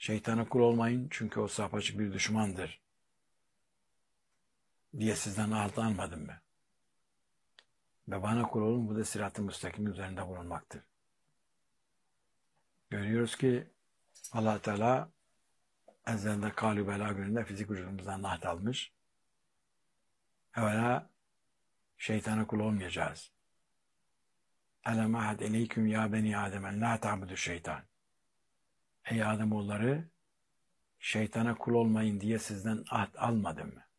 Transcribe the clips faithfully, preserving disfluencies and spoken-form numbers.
Şeytana kul olmayın çünkü o apaçık bir düşmandır diye sizden ahd almadım mı? Ve bana kul olun, bu da sırat-ı müstakim üzerinde bulunmaktır. Görüyoruz ki Allah Teala ezelde kâlü bela gününde fizik vücudumuzdan ahd almış. Evvela şeytana kul olmayacağız. Elem ahad eleyküm ya beni Adem la ta'budu şeytan. Ey Ademoğulları, şeytana kul olmayın diye sizden ahd almadım mı?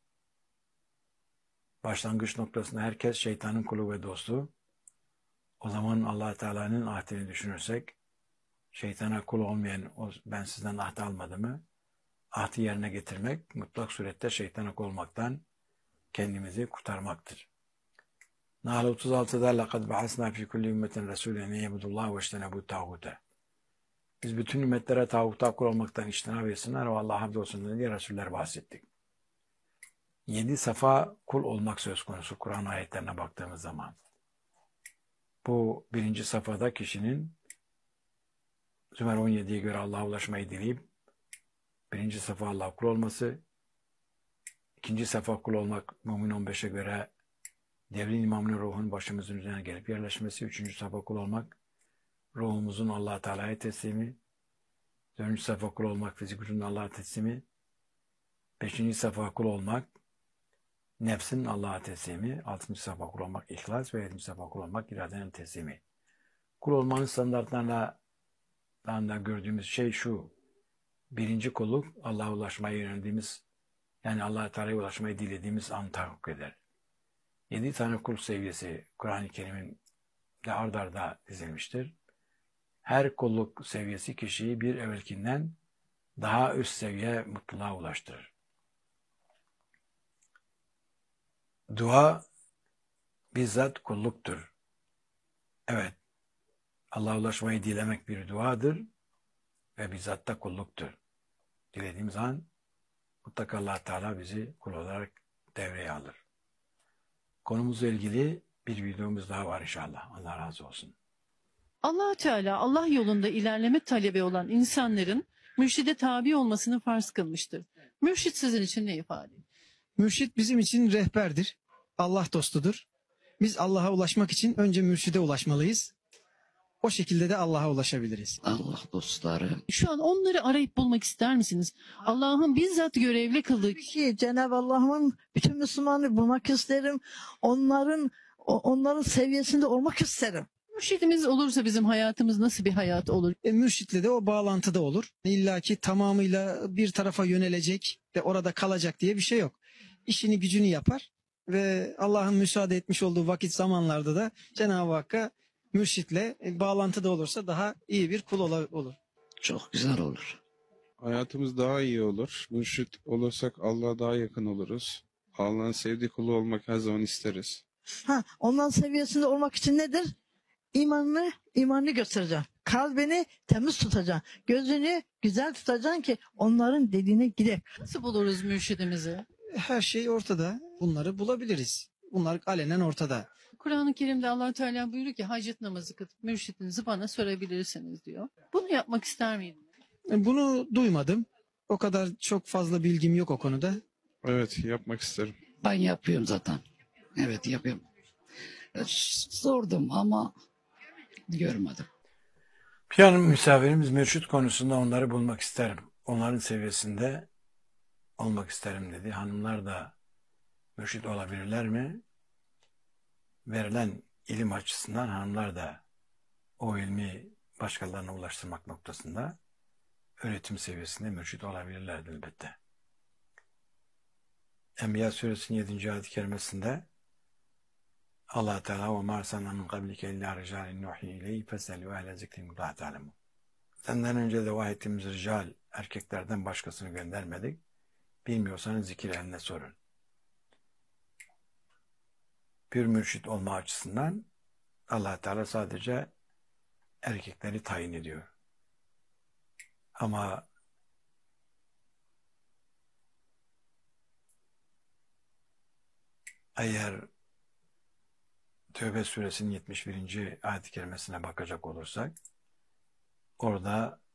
Başlangıç noktasında herkes şeytanın kulu ve dostu. O zaman Allah Teala'nın ahdini düşünürsek, şeytana kul olmayan, o, ben sizden ahd almadım mı? Ahdi yerine getirmek, mutlak surette şeytana kul olmaktan kendimizi kurtarmaktır. Nahl otuz altıda لَقَدْ بَعَثْنَا فِي كُلِّ اُمَّةٍ رَسُولًا اَنْ يَعْبُدُوا اللّٰهَ وَاجْتَنِبُوا الطَّاغُوتَ. Biz bütün ümmetlere tağuta kul olmaktan içtinab etsinler ve Allah'a hamd olsun diye Resuller bahsettik. Yedi safa kul olmak söz konusu Kur'an ayetlerine baktığımız zaman. Bu birinci safhada kişinin Zümer on yediye göre Allah'a ulaşmayı dileyip birinci safa Allah'a kul olması, ikinci safa kul olmak Mümin on beşe göre devrin imamının ruhun başımızın üzerine gelip yerleşmesi, üçüncü safa kul olmak ruhumuzun Allah Teala'ya teslimi, dördüncü safa kul olmak fizik vücudun Allah'a teslimi, beşinci safa kul olmak nefsin Allah'a teslimi, altıncı safa kul olmak ihlas ve yedinci safa kul olmak iradenin teslimi. Kul olmanın standartlarına da gördüğümüz şey şu: birinci kulluk Allah'a ulaşmaya yöneldiğimiz, yani Allah Teala'ya ulaşmayı dilediğimiz an tahakkuk eder. Yedi tane kul seviyesi Kur'an-ı Kerim'in de ard arda dizilmiştir. Her kulluk seviyesi kişiyi bir evvelkinden daha üst seviye mutluluğa ulaştırır. Dua bizzat kulluktur. Evet, Allah'a ulaşmayı dilemek bir duadır ve bizzat da kulluktur. Dilediğimiz an mutlaka Allah Teala bizi kul olarak devreye alır. Konumuzla ilgili bir videomuz daha var inşallah. Allah razı olsun. Allah Teala Allah yolunda ilerleme talebi olan insanların mürşide tabi olmasını farz kılmıştır. Mürşit sizin için ne ifade ediyor? Mürşit bizim için rehberdir. Allah dostudur. Biz Allah'a ulaşmak için önce mürşide ulaşmalıyız. O şekilde de Allah'a ulaşabiliriz. Allah dostları. Şu an onları arayıp bulmak ister misiniz? Allah'ın bizzat görevli kıldığı Ki Cenab-ı Allah'ın bütün Müslümanları bulmak isterim. Onların o- onların seviyesinde olmak isterim. mürşidimiz olursa bizim hayatımız nasıl bir hayat olur? E, mürşitle de o bağlantıda olur. İlla ki tamamıyla bir tarafa yönelecek de orada kalacak diye bir şey yok. İşini gücünü yapar ve Allah'ın müsaade etmiş olduğu vakit zamanlarda da Cenab-ı Hakk'a mürşitle e, bağlantıda olursa daha iyi bir kul ola- olur. Çok güzel olur. Hayatımız daha iyi olur. Mürşit olursak Allah'a daha yakın oluruz. Allah'ın sevdiği kulu olmak her zaman isteriz. Ha, onların seviyesinde olmak için nedir? İmanını, imanını göstereceksin. Kalbini temiz tutacaksın. Gözünü güzel tutacaksın ki onların dediğine gidek. Nasıl buluruz mürşidimizi? Her şey ortada. Bunları bulabiliriz. Bunlar alenen ortada. Kur'an-ı Kerim'de Allah Teala buyuruyor ki hacet namazı kılıp mürşidinizi bana sorabilirsiniz diyor. Bunu yapmak ister miydin? E, Bunu duymadım. O kadar çok fazla bilgim yok o konuda. Evet, yapmak isterim. Ben yapıyorum zaten. Evet yapıyorum. E, Sordum ama görmedim. Bir hanım misafirimiz mürşit konusunda onları bulmak isterim. Onların seviyesinde olmak isterim dedi. Hanımlar da mürşit olabilirler mi? Verilen ilim açısından hanımlar da o ilmi başkalarına ulaştırmak noktasında öğretim seviyesinde mürşit olabilirler elbette. Enbiya suresinin yedinci ayet-i kerimesinde Allah Teala ve marsalna min qablike illa rijalin nuhi ileyhi feselu ehle zikrin la ta'lemun. Senden önce de vahyettiğimiz rical erkeklerden başkasını göndermedik. Bilmiyorsanız zikir ehline sorun. Bir mürşit olma açısından Allah Teala sadece erkekleri tayin ediyor. Ama eğer Tövbe suresinin yetmiş birinci ayet-i kerimesine bakacak olursak orada